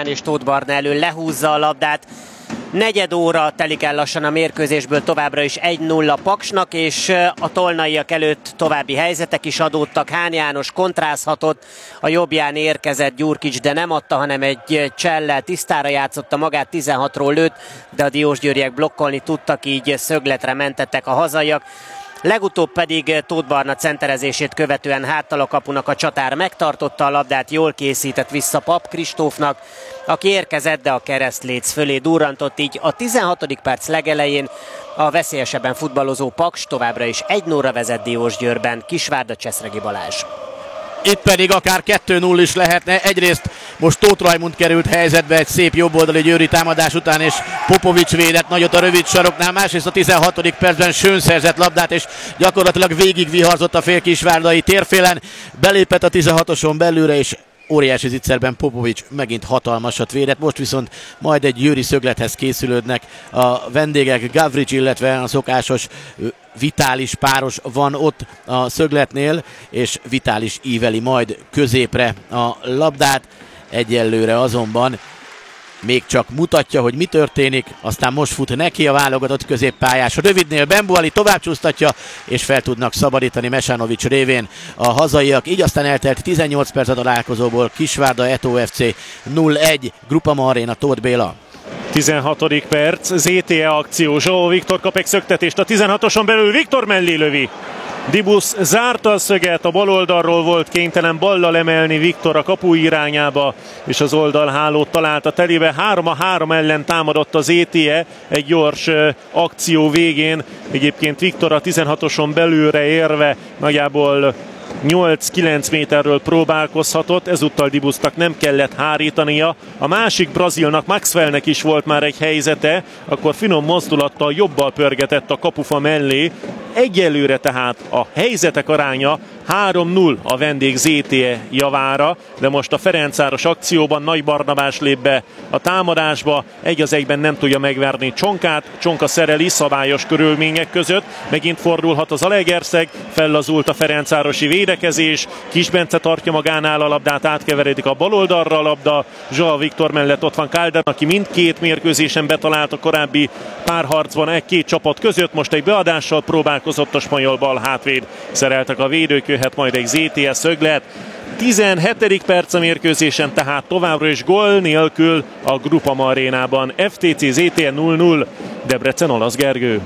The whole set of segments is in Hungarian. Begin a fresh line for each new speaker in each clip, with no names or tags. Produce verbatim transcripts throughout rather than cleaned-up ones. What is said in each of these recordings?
Zoltán és Tóth Barna elől lehúzza a labdát. Negyed óra telik el lassan a mérkőzésből, továbbra is egy nulla Paksnak, és a tolnaiak előtt további helyzetek is adódtak. Hán János kontrázhatott, a jobbján érkezett Gyurkics, de nem adta, hanem egy csellel tisztára játszotta magát, tizenhatról lőtt, de a diósgyőriek blokkolni tudtak, így szögletre mentettek a hazaiak. Legutóbb pedig Tóth Barna centerezését követően háttal a kapunak a csatár megtartotta a labdát, jól készített vissza Pap Kristófnak, aki érkezett, de a keresztléc fölé durrantott, így a tizenhatodik perc legelején a veszélyesebben futballozó Paks továbbra is egy nulla vezet Diósgyőrben. Kisvárda, Cseszregi Balázs.
Itt pedig akár kettő null is lehetne. Egyrészt most Tóth Rajmund került helyzetbe egy szép jobboldali győri támadás után, és Popovics védett nagyot a rövid saroknál. Másrészt a tizenhatodik percben Schön szerzett labdát, és gyakorlatilag végig viharzott a félkisvárdai térfélen. Belépett a tizenhatoson belülre, és óriási zicserben Popovics megint hatalmasat védett. Most viszont majd egy győri szöglethez készülődnek a vendégek. Gavrics, illetve a szokásos Vitális páros van ott a szögletnél, és Vitális íveli majd középre a labdát. Egyelőre azonban még csak mutatja, hogy mi történik, aztán most fut neki a válogatott középpályás. A rövidnél Benbuali tovább csúsztatja, és fel tudnak szabadítani Mesanovics révén a hazaiak. Így aztán eltelt tizennyolc perc a találkozóból. Kisvárda Eto ef cé nulla egy, Grupama Arena, Tóth Béla.
tizenhatodik perc, zé té e akció, Zsó Viktor kap egy szöktetést a tizenhatoson belül, Viktor mellé lövi. Dibusz zárta a szöget, a bal oldalról volt kénytelen ballal emelni Viktor a kapu irányába, és az oldalhálót találta telibe. három a három ellen támadott a zé té e egy gyors akció végén. Egyébként Viktor a tizenhatoson belülre érve nagyjából nyolc-kilenc méterről próbálkozhatott, ezúttal Dibusznak nem kellett hárítania. A másik brazilnak, Maxwellnek is volt már egy helyzete, akkor finom mozdulattal jobbal pörgetett a kapufa mellé. Egyelőre tehát a helyzetek aránya három null a vendég zé té e javára, de most a Ferencváros akcióban Nagy Barnabás lép be a támadásba, egy az egyben nem tudja megverni Csonkát, Csonka szereli szabályos körülmények között, megint fordulhat az Zalaegerszeg, fellazult a ferencvárosi védekezés, Kis Bence tartja magánál a labdát, átkeveredik a baloldalra a labda, Zsoa Viktor mellett ott van Kálder, aki mindkét mérkőzésen betalált a korábbi párharcban egy két csapat között, most egy beadással próbálkozott a spanyol bal hátvéd, szereltek a védők, jöhet majd egy zé té e szöglet. tizenhetedik perc a mérkőzésen, tehát továbbra is gól nélkül a Grupama Arénában. ef té cé zé té e nulla nulla, Debrecen, Olasz Gergő.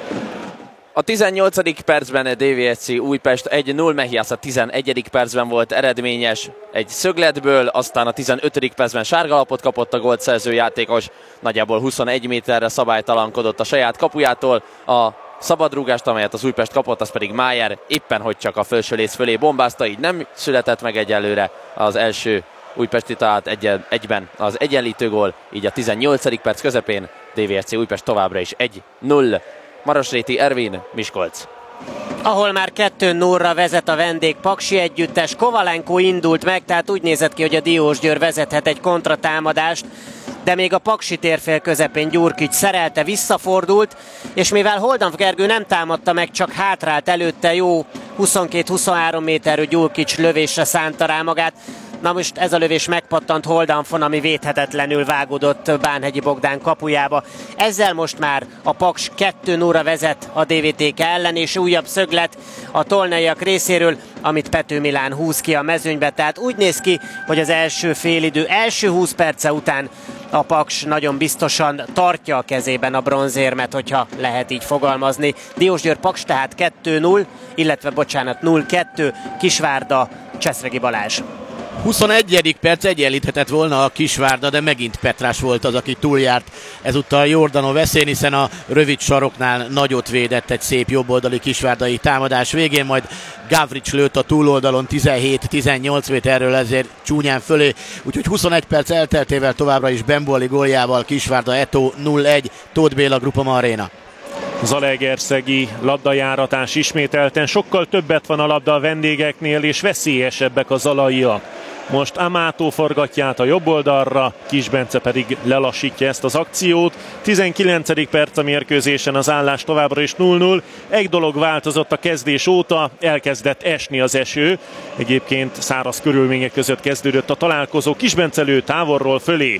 A tizennyolcadik percben a dé vé es cé Újpest egy null, Mehiász a tizenegyedik percben volt eredményes egy szögletből, aztán a tizenötödik percben sárgalapot kapott a gólt szerző játékos, nagyjából huszonegy méterre szabálytalankodott a saját kapujától. A szabadrúgást, amelyet az Újpest kapott, az pedig Májer éppen hogy csak a felső léc fölé bombázta, így nem született meg egyelőre az első újpesti talált egy, egyben az egyenlítő gól, így a tizennyolcadik perc közepén dé vé es cé Újpest továbbra is egy null. Marosréti Ervin, Miskolc.
Ahol már kettő nullra vezet a vendég paksi együttes, Kovalenko indult meg, tehát úgy nézett ki, hogy a Diósgyőr vezethet egy kontratámadást, de még a paksi térfél közepén Gyurkics szerelte, visszafordult, és mivel Holdanf Gergő nem támadta meg, csak hátrált előtte, jó huszonkét-huszonhárom méterű Gyurkics lövésre szánta rá magát. Na most ez a lövés megpattant Holdanfon, ami védhetetlenül vágódott Bánhegyi Bogdán kapujába. Ezzel most már a Paks kettő nullra vezet a dé vé té ká ellen, és újabb szöglet a tolnaiak részéről, amit Pető Milán húz ki a mezőnybe. Tehát úgy néz ki, hogy az első félidő első húsz perce után a Paks nagyon biztosan tartja a kezében a bronzérmet, hogyha lehet így fogalmazni. Diósgyőr Paks tehát kettő null, illetve bocsánat nulla kettő, Kisvárda, Cseszregi Balázs.
huszonegyedik perc, egyenlíthetett volna a Kisvárda, de megint Petrás volt az, aki túljárt ezúttal Jordanov veszén, hiszen a rövid saroknál nagyot védett egy szép jobboldali kisvárdai támadás végén, majd Gavrics lőtt a túloldalon tizenhét-tizennyolc méterről, ezért csúnyán fölé, úgyhogy huszonegy perc elteltével továbbra is Benbuali góljával Kisvárda Eto nulla egy, Tóth Béla, Grupama Arena.
Zalaegerszegi labdajáratás ismételten, sokkal többet van a labda a vendégeknél, és veszélyesebbek a zalaiak. Most Amátó forgatja át a jobb oldalra, Kis Bence pedig lelassítja ezt az akciót. tizenkilencedik perc a mérkőzésen, az állás továbbra is nulla null. Egy dolog változott a kezdés óta, elkezdett esni az eső. Egyébként száraz körülmények között kezdődött a találkozó. Kis Bence lő távolról fölé.